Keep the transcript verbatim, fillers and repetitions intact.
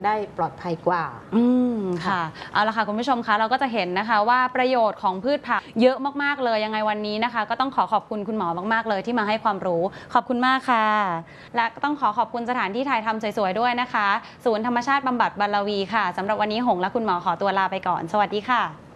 ได้ปลอดภัยกว่าอืมค่ะเอาละค่ะคุณผู้ชมคะเราก็จะเห็นนะคะว่าประโยชน์ของพืชผักเยอะมากๆเลยยังไงวันนี้นะคะก็ต้องขอขอบคุณคุณหมอมากๆเลยที่มาให้ความรู้ขอบคุณมากค่ะและก็ต้องขอขอบคุณสถานที่ถ่ายทำสวยๆด้วยนะคะศูนย์ธรรมชาติบำบัดบรรลวีค่ะสำหรับวันนี้หงและคุณหมอขอตัวลาไปก่อนสวัสดีค่ะ